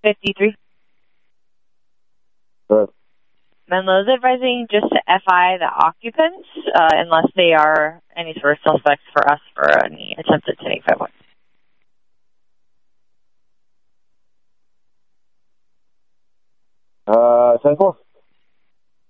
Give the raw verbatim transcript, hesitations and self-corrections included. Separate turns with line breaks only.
fifty-three.
Good.
Menlo is advising just to F I the occupants, uh, unless they are any sort of suspects for us for any attempted ten eighty-five one.
Uh, ten four.